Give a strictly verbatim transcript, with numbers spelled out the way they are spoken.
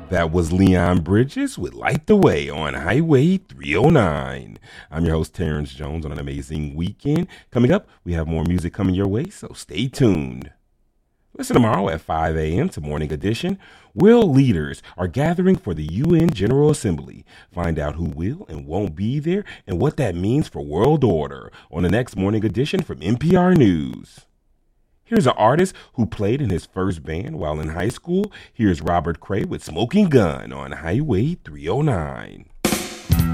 That was Leon Bridges with Light the Way on Highway three oh nine. I'm your host, Terrence Jones, on an amazing weekend. Coming up, we have more music coming your way, so stay tuned. Listen tomorrow at five a.m. to Morning Edition. World leaders are gathering for the U N General Assembly. Find out who will and won't be there and what that means for world order on the next Morning Edition from N P R News. Here's an artist who played in his first band while in high school. Here's Robert Cray with Smoking Gun on Highway three oh nine.